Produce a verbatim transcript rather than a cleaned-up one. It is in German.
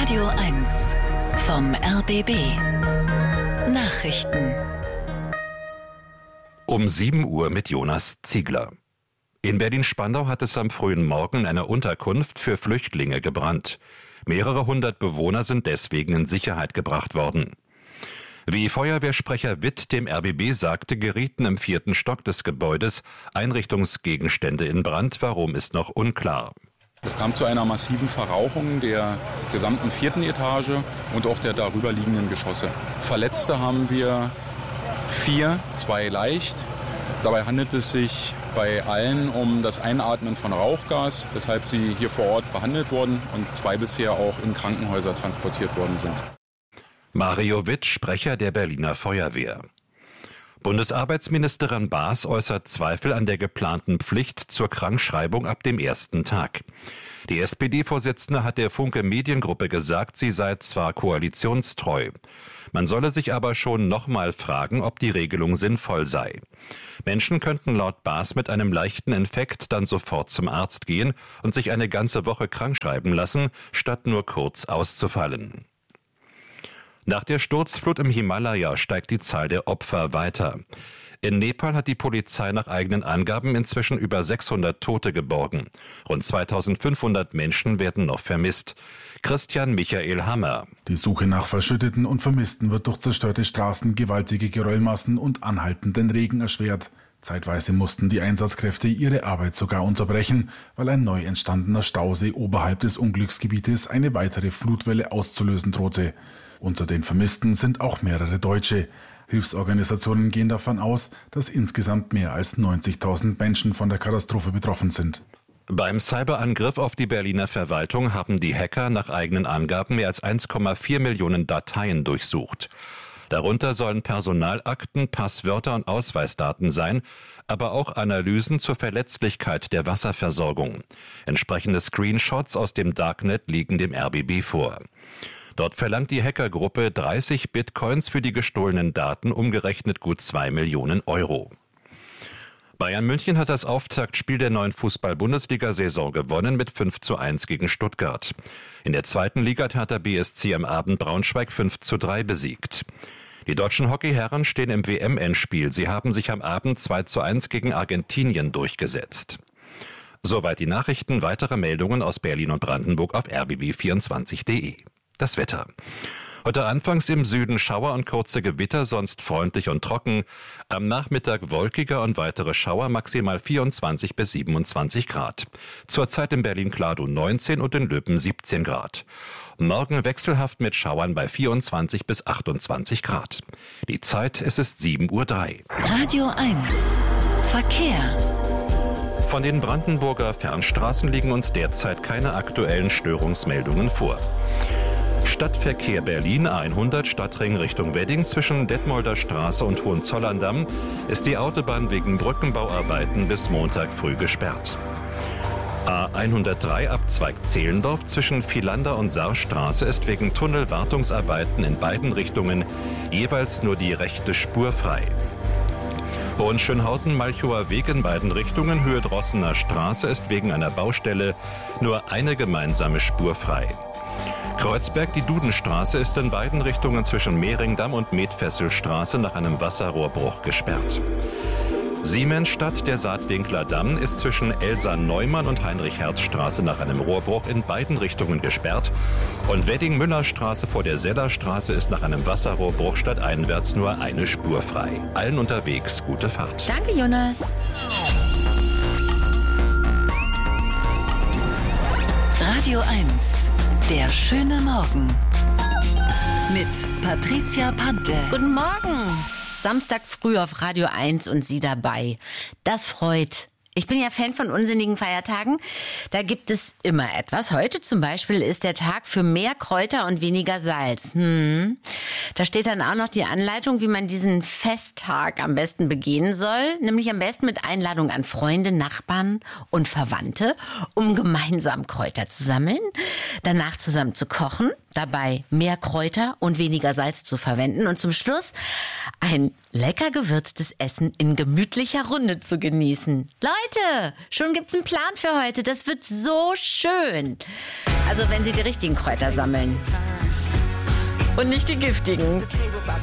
Radio eins vom R B B. Nachrichten. Um sieben Uhr mit Jonas Ziegler. In Berlin-Spandau hat es am frühen Morgen in einer Unterkunft für Flüchtlinge gebrannt. Mehrere hundert Bewohner sind deswegen in Sicherheit gebracht worden. Wie Feuerwehrsprecher Witt dem R B B sagte, gerieten im vierten Stock des Gebäudes Einrichtungsgegenstände in Brand. Warum, ist noch unklar. Es kam zu einer massiven Verrauchung der gesamten vierten Etage und auch der darüber liegenden Geschosse. Verletzte haben wir vier, zwei leicht. Dabei handelt es sich bei allen um das Einatmen von Rauchgas, weshalb sie hier vor Ort behandelt wurden und zwei bisher auch in Krankenhäuser transportiert worden sind. Mario Witt, Sprecher der Berliner Feuerwehr. Bundesarbeitsministerin Baas äußert Zweifel an der geplanten Pflicht zur Krankschreibung ab dem ersten Tag. Die S P D-Vorsitzende hat der Funke Mediengruppe gesagt, sie sei zwar koalitionstreu. Man solle sich aber schon nochmal fragen, ob die Regelung sinnvoll sei. Menschen könnten laut Baas mit einem leichten Infekt dann sofort zum Arzt gehen und sich eine ganze Woche krankschreiben lassen, statt nur kurz auszufallen. Nach der Sturzflut im Himalaya steigt die Zahl der Opfer weiter. In Nepal hat die Polizei nach eigenen Angaben inzwischen über sechshundert Tote geborgen. Rund zweitausendfünfhundert Menschen werden noch vermisst. Christian Michael Hammer. Die Suche nach Verschütteten und Vermissten wird durch zerstörte Straßen, gewaltige Geröllmassen und anhaltenden Regen erschwert. Zeitweise mussten die Einsatzkräfte ihre Arbeit sogar unterbrechen, weil ein neu entstandener Stausee oberhalb des Unglücksgebietes eine weitere Flutwelle auszulösen drohte. Unter den Vermissten sind auch mehrere Deutsche. Hilfsorganisationen gehen davon aus, dass insgesamt mehr als neunzigtausend Menschen von der Katastrophe betroffen sind. Beim Cyberangriff auf die Berliner Verwaltung haben die Hacker nach eigenen Angaben mehr als eins Komma vier Millionen Dateien durchsucht. Darunter sollen Personalakten, Passwörter und Ausweisdaten sein, aber auch Analysen zur Verletzlichkeit der Wasserversorgung. Entsprechende Screenshots aus dem Darknet liegen dem R B B vor. Dort verlangt die Hackergruppe dreißig Bitcoins für die gestohlenen Daten, umgerechnet gut zwei Millionen Euro. Bayern München hat das Auftaktspiel der neuen Fußball-Bundesliga-Saison gewonnen mit fünf zu eins gegen Stuttgart. In der zweiten Liga hat Hertha B S C am Abend Braunschweig fünf zu drei besiegt. Die deutschen Hockeyherren stehen im W M-Endspiel. Sie haben sich am Abend zwei zu eins gegen Argentinien durchgesetzt. Soweit die Nachrichten. Weitere Meldungen aus Berlin und Brandenburg auf r b b vierundzwanzig punkt d e. Das Wetter. Heute anfangs im Süden Schauer und kurze Gewitter, sonst freundlich und trocken. Am Nachmittag wolkiger und weitere Schauer, maximal vierundzwanzig bis siebenundzwanzig Grad. Zurzeit in Berlin-Kladow neunzehn und in Löpen siebzehn Grad. Morgen wechselhaft mit Schauern bei vierundzwanzig bis achtundzwanzig Grad. Die Zeit, es ist sieben Uhr drei. Radio eins. Verkehr. Von den Brandenburger Fernstraßen liegen uns derzeit keine aktuellen Störungsmeldungen vor. Stadtverkehr Berlin A hundert Stadtring Richtung Wedding zwischen Detmolder Straße und Hohenzollern-Damm ist die Autobahn wegen Brückenbauarbeiten bis Montag früh gesperrt. A hundertdrei Abzweig Zehlendorf zwischen Vielander und Saarstraße ist wegen Tunnelwartungsarbeiten in beiden Richtungen jeweils nur die rechte Spur frei. Hohenschönhausen-Malchower Weg in beiden Richtungen Höhe Drossener Straße ist wegen einer Baustelle nur eine gemeinsame Spur frei. Kreuzberg, die Dudenstraße, ist in beiden Richtungen zwischen Mehringdamm und Metfesselstraße nach einem Wasserrohrbruch gesperrt. Siemensstadt, der Saatwinkler Damm, ist zwischen Elsa-Neumann und Heinrich-Herz-Straße nach einem Rohrbruch in beiden Richtungen gesperrt. Und Wedding-Müller-Straße vor der Sellerstraße ist nach einem Wasserrohrbruch stadteinwärts nur eine Spur frei. Allen unterwegs gute Fahrt. Danke, Jonas. Radio eins. Der schöne Morgen. Mit Patricia Pantel. Guten Morgen. Samstag früh auf Radio eins und Sie dabei. Das freut. Ich bin ja Fan von unsinnigen Feiertagen. Da gibt es immer etwas. Heute zum Beispiel ist der Tag für mehr Kräuter und weniger Salz. Hm. Da steht dann auch noch die Anleitung, wie man diesen Festtag am besten begehen soll. Nämlich am besten mit Einladung an Freunde, Nachbarn und Verwandte, um gemeinsam Kräuter zu sammeln, danach zusammen zu kochen, dabei mehr Kräuter und weniger Salz zu verwenden und zum Schluss ein lecker gewürztes Essen in gemütlicher Runde zu genießen. Leute, schon gibt's einen Plan für heute. Das wird so schön. Also wenn Sie die richtigen Kräuter sammeln. Und nicht die giftigen.